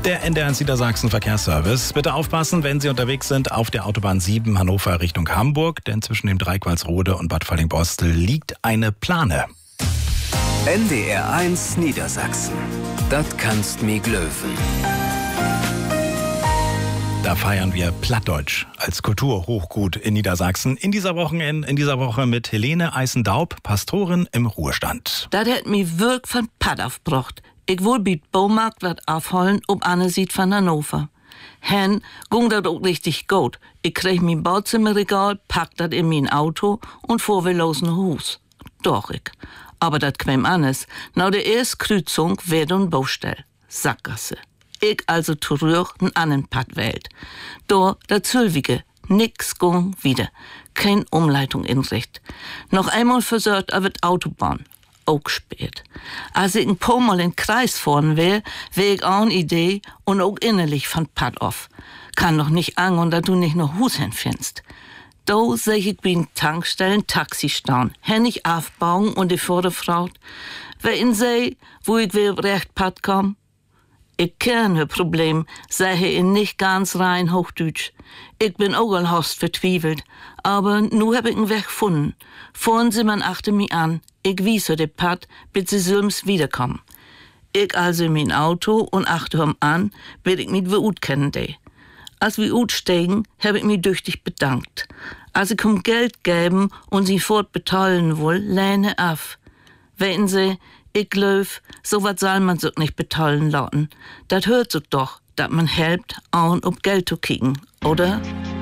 Der NDR Niedersachsen Verkehrsservice. Bitte aufpassen, wenn Sie unterwegs sind auf der Autobahn 7 Hannover Richtung Hamburg, denn zwischen dem Dreieck Walsrode und Bad Fallingbostel liegt eine Plane. NDR 1 Niedersachsen. Das kannst mi glöwen. Da feiern wir Plattdeutsch als Kulturhochgut in Niedersachsen. In dieser Woche mit Helene Eisendaub, Pastorin im Ruhestand. Das hat mi wirk von Pad aufgebracht. Ich will biet Baumarkt wat aufholen, ob Anne sieht von Hannover. Hen ging dat auch richtig gut. Ich krieg mein Bauzimmerregal, pack dat in mein Auto und fuhr wir los nach Hus. Doch ich. Aber dat kwam anders. Na der erste Kreuzung werd un Baustell. Sackgasse. Ich also zurück n annen Pad wählt. Da Zülwige. Nix ging wieder. Kein Umleitung in Recht. Noch einmal versorgt aber die Autobahn. Auch spät. Als ich ein paar Mal in den Kreis fahren wär ich auch eine Idee und auch innerlich von Pad auf. Kann doch nicht angehen, dass du nicht noch Hus hinfindest. Da seh ich bei den Tankstellen Taxi stehen, Hennig aufbauen und die Vorderfrau. Wer in sei, wo ich wieder recht Pad komm? Ich kenne das Problem, sei in nicht ganz rein Hochdeutsch. Ich bin auch al host vertwiefelt, aber nu hab ich einen Weg gefunden. Fahren Sie man achte mich an, ich wiese de Pad, bis Sie sülms wiederkommen. Ich also in mein Auto und achte an, bis ich mich wie kennen de. Als wir steigen, hab ich mich düchtig bedankt. Als ich Geld geben und sie fortbetalen will, lehne af. Wetten Sie, ich glaub, so wat soll man sich nicht betalen lassen. Dat hört sich doch, dat man helpt, auch ob Geld zu kriegen, oder?